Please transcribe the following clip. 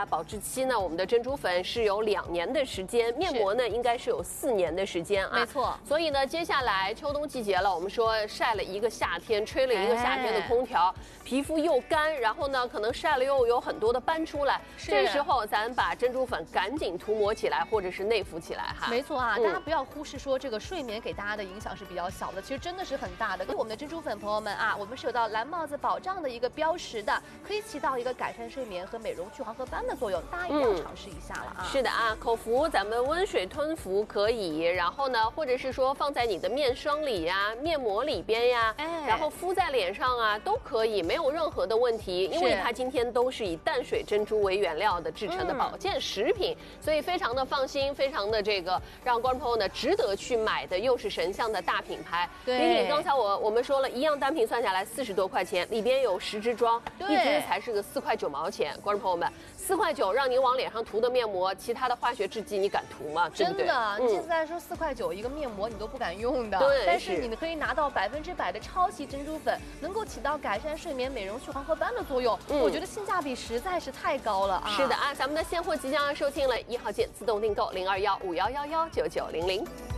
啊，保质期呢，我们的珍珠粉是有2年的时间，面膜呢应该是有4年的时间啊。 没错。 所以呢，接下来秋冬季节了，我们说晒了一个夏天，吹了一个夏天的空调，皮肤又干，然后呢，可能晒了又有很多的斑出来。这时候咱把珍珠粉赶紧涂抹起来，或者是内服起来哈。 没错啊，大家不要忽视说这个睡眠给大家的影响是比较小的，其实真的是很大的。跟我们的珍珠粉朋友们啊，我们是有到蓝帽子保障的一个标识的，可以起到一个改善睡眠和美容去黄褐斑的作用，大家一定要尝试一下了啊。 是的啊，口服咱们温水吞服可以，然后呢，或者是说放在你的面霜里呀、面膜里边呀，然后敷在脸上啊，都可以，没有任何的问题，因为它今天都是以淡水珍珠为原料的制成的保健食品，所以非常的放心，非常的这个让观众朋友呢值得去买的，又是神象的大品牌。 对， 李李，刚才我们说了一样单品算下来40多块钱，里边有10支装，一支才是个4块9毛钱，观众朋友们，4块9让你往脸上涂的面膜，其他的化学制剂你敢涂吗？对不对？ 真的，你现在说4块9一个面膜你都不敢用的， 对， 但是你可以拿到100%的超级珍珠粉，能够起到改善睡眠、美容去黄褐斑的作用，我觉得性价比实在是太高了啊！ 是的啊，咱们的现货即将要售罄了，1号键自动订购021511199900。